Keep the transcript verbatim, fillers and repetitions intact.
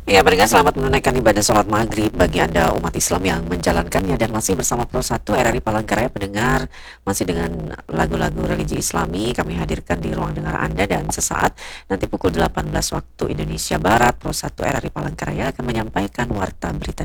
Ya, pendengar selamat menunaikan ibadah sholat maghrib bagi Anda umat Islam yang menjalankannya dan masih bersama Pro satu R R I Palangkaraya pendengar masih dengan lagu-lagu religi Islami kami hadirkan di ruang dengar Anda dan sesaat nanti pukul delapan belas waktu Indonesia Barat Pro satu R R I Palangkaraya akan menyampaikan warta berita